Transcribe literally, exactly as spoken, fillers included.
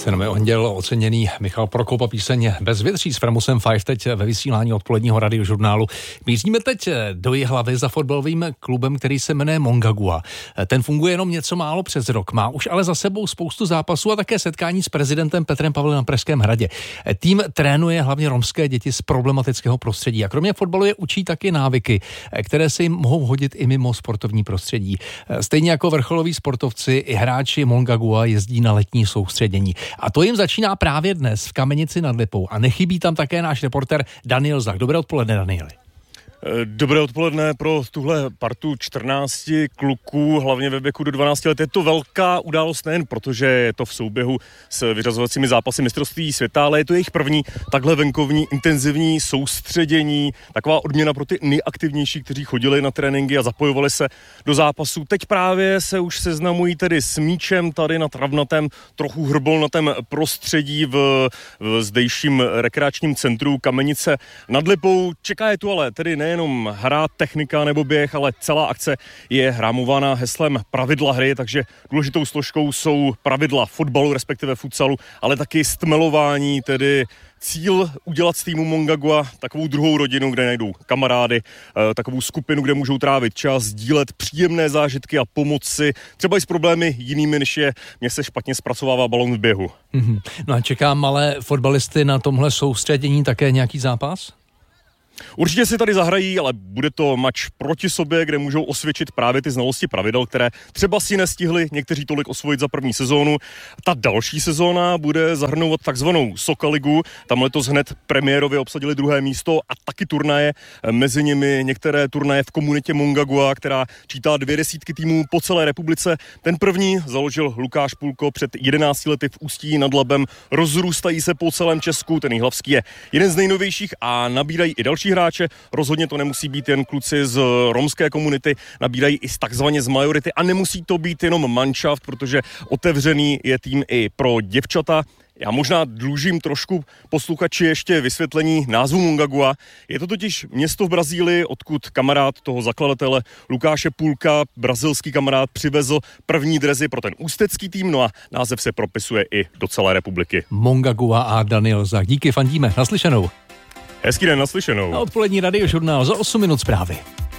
Cenami Onděl oceněný Michal Prokop a píseň Bezvětří s Framusem Five teď ve vysílání odpoledního radiožurnálu. Míříme teď do Jihlavy za fotbalovým klubem, který se jmenuje Mongaguwa. Ten funguje jenom něco málo přes rok, má už ale za sebou spoustu zápasů a také setkání s prezidentem Petrem Pavlem na Pražském hradě. Tým trénuje hlavně romské děti z problematického prostředí a kromě fotbalu je učí taky návyky, které se jim mohou hodit i mimo sportovní prostředí. Stejně jako vrcholoví sportovci i hráči Mongaguwa jezdí na letní soustředění. A to jim začíná právě dnes v Kamenici nad Lipou. A nechybí tam také náš reporter Daniel Zach. Dobré odpoledne, Danieli. Dobré odpoledne pro tuhle partu čtrnácti kluků, hlavně ve věku do dvanácti let. Je to velká událost nejen protože je to v souběhu s vyřazovacími zápasy mistrovství světa, ale je to jejich první takhle venkovní intenzivní soustředění, taková odměna pro ty nejaktivnější, kteří chodili na tréninky a zapojovali se do zápasů. Teď právě se už seznamují tedy s míčem tady na travnatém, trochu hrbolnatém prostředí v, v zdejším rekreačním centru Kamenice nad Lipou. Čeká je tu ale tedy ne jenom hra, technika nebo běh, ale celá akce je rámována heslem pravidla hry, takže důležitou složkou jsou pravidla fotbalu, respektive futsalu, ale taky stmelování, tedy cíl udělat z týmu Mongaguwa takovou druhou rodinu, kde najdou kamarády, takovou skupinu, kde můžou trávit čas, sdílet příjemné zážitky a pomoci, třeba i s problémy jinými, než je mě se špatně zpracovává balon v běhu. Mm-hmm. No a čeká malé fotbalisty na tomhle soustředění také nějaký zápas? Určitě si tady zahrají, ale bude to mač proti sobě, kde můžou osvědčit právě ty znalosti pravidel, které třeba si nestihli někteří tolik osvojit za první sezónu. Ta další sezóna bude zahrnovat takzvanou Sokaligu. Tam letos hned premiérově obsadili druhé místo a taky turnaje. Mezi nimi některé turnaje v komunitě Mongaguwa, která čítá dvě desítky týmů po celé republice. Ten první založil Lukáš Půlko před jedenácti lety v Ústí nad Labem. Rozrůstají se po celém Česku. Ten jihlavský je jeden z nejnovějších a nabírají i další hráče. Rozhodně to nemusí být jen kluci z romské komunity, nabírají i takzvaně z majority a nemusí to být jenom manšaft, protože otevřený je tým i pro děvčata. Já možná dlužím trošku posluchači ještě vysvětlení názvu Mongaguwa. Je to totiž město v Brazílii, odkud kamarád toho zakladatele Lukáše Půlka, brazilský kamarád, přivezl první dresy pro ten ústecký tým, no a název se propisuje i do celé republiky. Mongaguwa a Daniel Zach. Díky, fandíme. Naslyšenou. Hezký den, naslyšenou. A odpolední radiožurnál za osm minut zprávy.